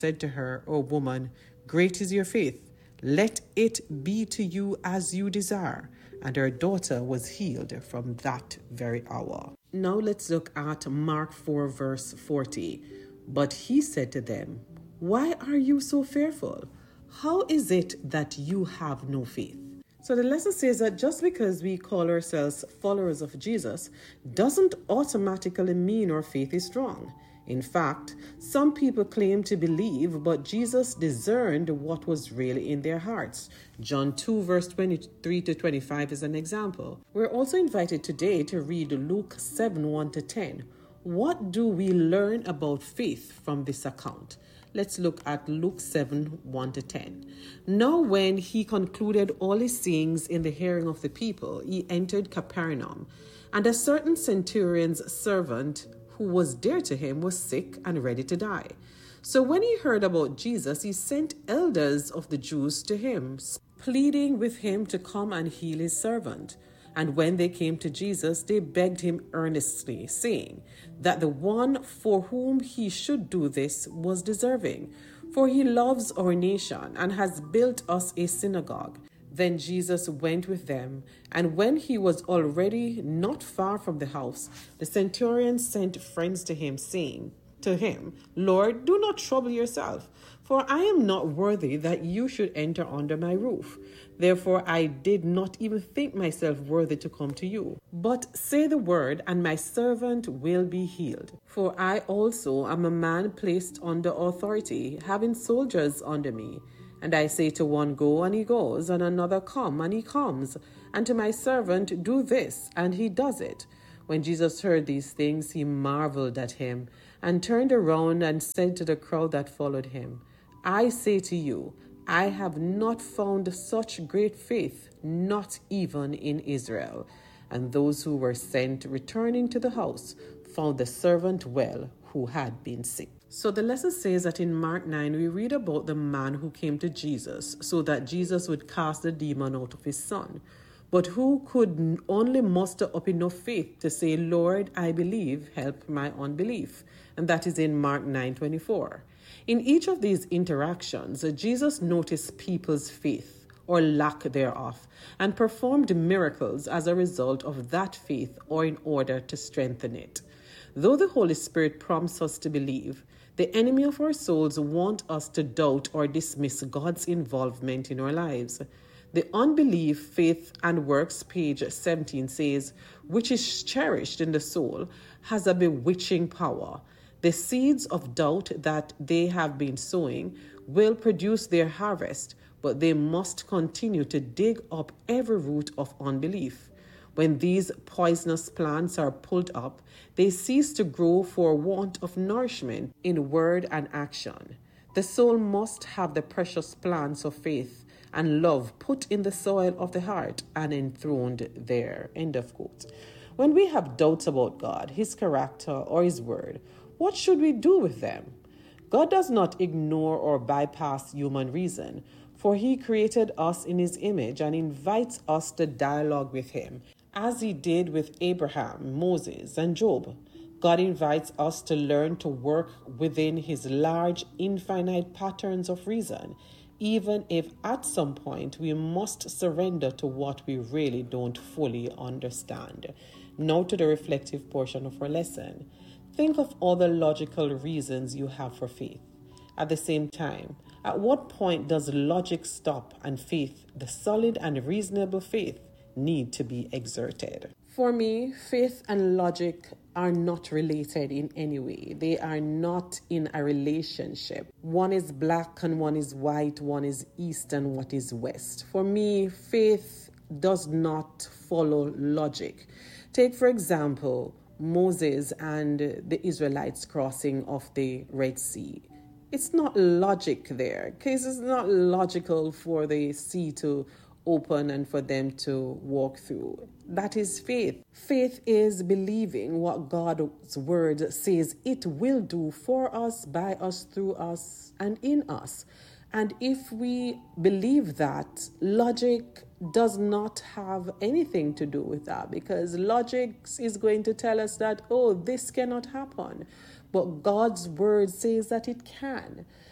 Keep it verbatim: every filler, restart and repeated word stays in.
said to her, O woman, great is your faith. Let it be to you as you desire. And her daughter was healed from that very hour. Now let's look at Mark four, verse forty. But he said to them, why are you so fearful? How is it that you have no faith? So the lesson says that just because we call ourselves followers of Jesus doesn't automatically mean our faith is strong. In fact, some people claim to believe, but Jesus discerned what was really in their hearts. John two, verse twenty-three to twenty-five is an example. We're also invited today to read Luke seven, one to ten. What do we learn about faith from this account? Let's look at Luke seven, one to ten. Now when he concluded all his sayings in the hearing of the people, he entered Capernaum, and a certain centurion's servant who was dear to him was sick and ready to die. So when he heard about Jesus, he sent elders of the Jews to him, pleading with him to come and heal his servant. And when they came to Jesus, they begged him earnestly, saying that the one for whom he should do this was deserving, for he loves our nation and has built us a synagogue. Then Jesus went with them, and when he was already not far from the house, the centurion sent friends to him, saying to him, Lord, do not trouble yourself, for I am not worthy that you should enter under my roof. Therefore I did not even think myself worthy to come to you. But say the word, and my servant will be healed. For I also am a man placed under authority, having soldiers under me. And I say to one, go, and he goes, and another, come, and he comes. And to my servant, do this, and he does it. When Jesus heard these things, he marveled at him, and turned around and said to the crowd that followed him, I say to you, I have not found such great faith, not even in Israel. And those who were sent, returning to the house, found the servant well, who had been sick. So the lesson says that in Mark nine, we read about the man who came to Jesus so that Jesus would cast the demon out of his son, but who could only muster up enough faith to say, Lord, I believe, help my unbelief. And that is in Mark nine twenty-four. In each of these interactions, Jesus noticed people's faith or lack thereof and performed miracles as a result of that faith or in order to strengthen it. Though the Holy Spirit prompts us to believe, the enemy of our souls wants us to doubt or dismiss God's involvement in our lives. The Unbelief, Faith, and Works, page seventeen says, which is cherished in the soul, has a bewitching power. The seeds of doubt that they have been sowing will produce their harvest, but they must continue to dig up every root of unbelief. When these poisonous plants are pulled up, they cease to grow for want of nourishment in word and action. The soul must have the precious plants of faith and love put in the soil of the heart and enthroned there. End of quote. When we have doubts about God, his character, or his word, what should we do with them? God does not ignore or bypass human reason, for he created us in his image and invites us to dialogue with him, as he did with Abraham, Moses, and Job. God invites us to learn to work within his large, infinite patterns of reason, even if at some point we must surrender to what we really don't fully understand. Now to the reflective portion of our lesson. Think of all the logical reasons you have for faith. At the same time, at what point does logic stop and faith, the solid and reasonable faith, need to be exerted? For me, faith and logic are not related in any way. They are not in a relationship. One is black and one is white, one is east and what is west. For me, faith does not follow logic. Take, for example, Moses and the Israelites crossing of the Red Sea. It's not logic there, because it's not logical for the sea to open and for them to walk through. That is faith. Faith is believing what God's word says it will do for us, by us, through us, and in us. And if we believe that, logic does not have anything to do with that, because logic is going to tell us that, oh, this cannot happen. But God's word says that it can.